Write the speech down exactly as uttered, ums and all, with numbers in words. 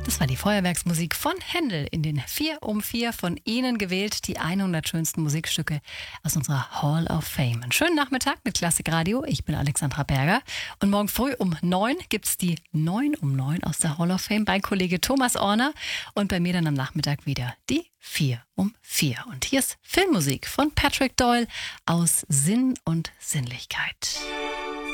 Das war die Feuerwerksmusik von Händel in den vier um vier von Ihnen gewählt, die hundert schönsten Musikstücke aus unserer Hall of Fame. Einen schönen Nachmittag mit Klassikradio. Ich bin Alexandra Berger und morgen früh um neun gibt es die neun um neun aus der Hall of Fame bei Kollege Thomas Orner und bei mir dann am Nachmittag wieder die vier um vier. Und hier ist Filmmusik von Patrick Doyle aus Sinn und Sinnlichkeit.